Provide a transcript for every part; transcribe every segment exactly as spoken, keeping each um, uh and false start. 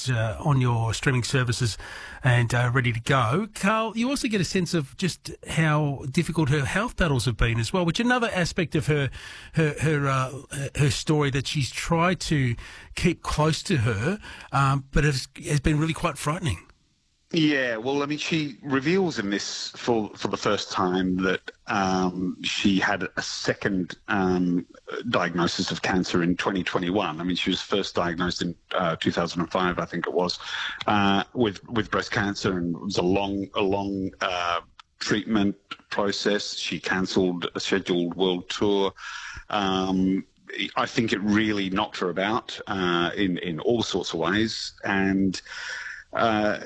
it's uh, on your streaming services and uh, ready to go. Carl, you also get a sense of just how difficult her health battles have been as well, which is another aspect of her her her, uh, her story that she's tried to keep close to her, um, but has, has been really quite frightening. Yeah, well, I mean, she reveals in this for for the first time that um, she had a second um, diagnosis of cancer in twenty twenty-one. I mean, she was first diagnosed in uh, two thousand five, I think it was, uh, with with breast cancer, and it was a long a long uh, treatment process. She cancelled a scheduled world tour. Um, I think it really knocked her about uh, in in all sorts of ways, and. Uh,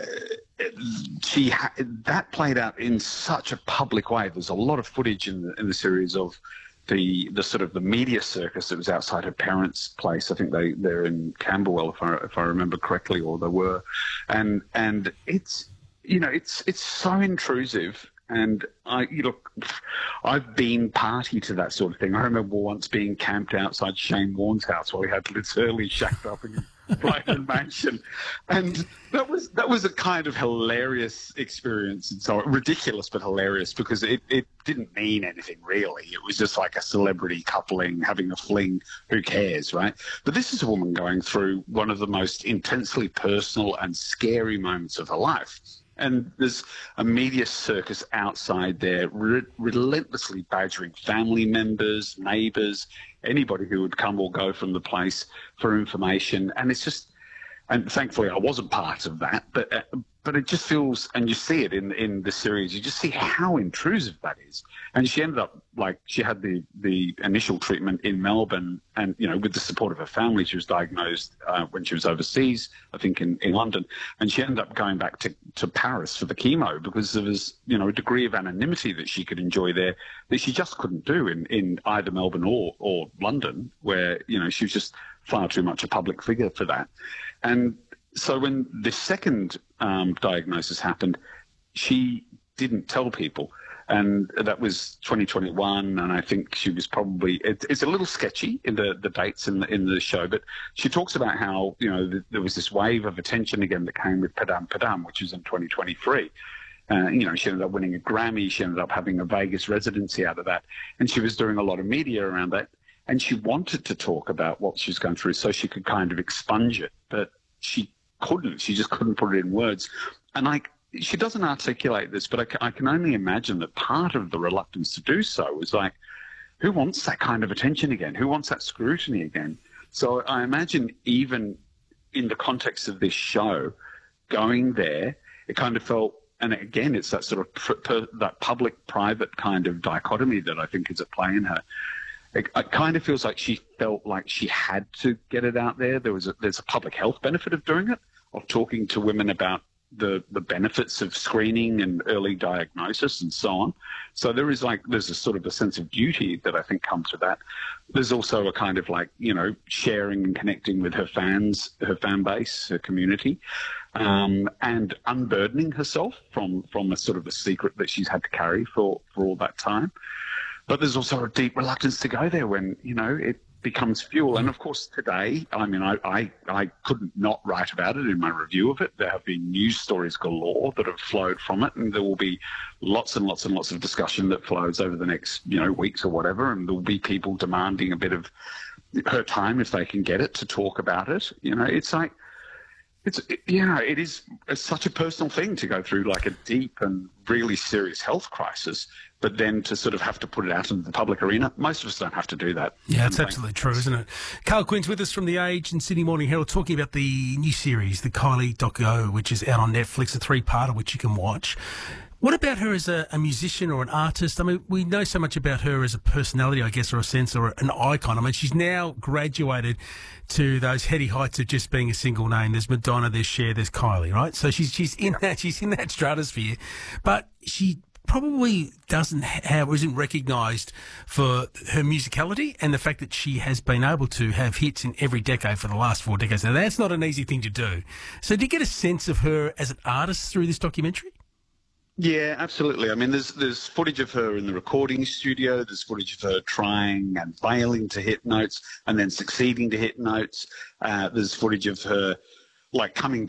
she ha- that played out in such a public way. There's a lot of footage in the, in the series of the the sort of the media circus that was outside her parents' place. I think they they're in Camberwell, if I if I remember correctly, or they were, and and it's you know it's it's so intrusive. And I, you look, I've been party to that sort of thing. I remember once being camped outside Shane Warne's house while he had Liz Hurley shacked up in Brighton Mansion, and that was that was a kind of hilarious experience, and so ridiculous but hilarious, because it, it didn't mean anything really. It was just like a celebrity coupling having a fling. Who cares, right? But this is a woman going through one of the most intensely personal and scary moments of her life. And there's a media circus outside there, re- relentlessly badgering family members, neighbours, anybody who would come or go from the place for information. And it's just, and thankfully I wasn't part of that, but uh, but it just feels, and you see it in in the series, you just see how intrusive that is. And she ended up, like, she had the the initial treatment in Melbourne, and, you know, with the support of her family. She was diagnosed uh, when she was overseas, I think in, in London, and she ended up going back to, to Paris for the chemo, because there was, you know, a degree of anonymity that she could enjoy there that she just couldn't do in, in either Melbourne or, or London, where, you know, she was just far too much a public figure for that. And so when the second um, diagnosis happened, she didn't tell people. And that was twenty twenty-one, and I think she was probably, it, it's a little sketchy in the, the dates in the, in the show, but she talks about how, you know, the, there was this wave of attention again that came with Padam Padam, which was in twenty twenty-three. Uh, you know, she ended up winning a Grammy, she ended up having a Vegas residency out of that, and she was doing a lot of media around that, and she wanted to talk about what she was going through so she could kind of expunge it, but she couldn't, she just couldn't put it in words. And like, she doesn't articulate this, but I, c- I can only imagine that part of the reluctance to do so was like, who wants that kind of attention again? Who wants that scrutiny again? So I imagine even in the context of this show, going there, it kind of felt, and again, it's that sort of pr- per, that public-private kind of dichotomy that I think is at play in her. It, it kind of feels like she felt like she had to get it out there. There was a, there's a public health benefit of doing it, of talking to women about the the benefits of screening and early diagnosis and so on. So there is like, there's a sort of a sense of duty that I think comes with that. There's also a kind of like, you know, sharing and connecting with her fans, her fan base, her community, um, and unburdening herself from, from a sort of a secret that she's had to carry for, for all that time. But there's also a deep reluctance to go there when, you know, it becomes fuel. And of course today, I mean, I, I, I couldn't not write about it in my review of it. There have been news stories galore that have flowed from it, and there will be lots and lots and lots of discussion that flows over the next, you know, weeks or whatever, and there will be people demanding a bit of her time if they can get it to talk about it. You know, it's like, it's, it, you know, it is it's such a personal thing to go through, like a deep and really serious health crisis, but then to sort of have to put it out into the public arena. Most of us don't have to do that. Yeah, it's absolutely true, isn't it? Carl Quinn's with us from The Age and Sydney Morning Herald, talking about the new series, the Kylie Doco, which is out on Netflix, a three-parter which you can watch. What about her as a, a musician or an artist? I mean, we know so much about her as a personality, I guess, or a sense, or an icon. I mean, she's now graduated to those heady heights of just being a single name. There's Madonna, there's Cher, there's Kylie, right? So she's she's in that she's in that stratosphere, but she probably doesn't have, or isn't recognised for her musicality and the fact that she has been able to have hits in every decade for the last four decades. Now, that's not an easy thing to do. So do you get a sense of her as an artist through this documentary? Yeah, absolutely. I mean, there's there's footage of her in the recording studio. There's footage of her trying and failing to hit notes and then succeeding to hit notes. Uh, there's footage of her, like, coming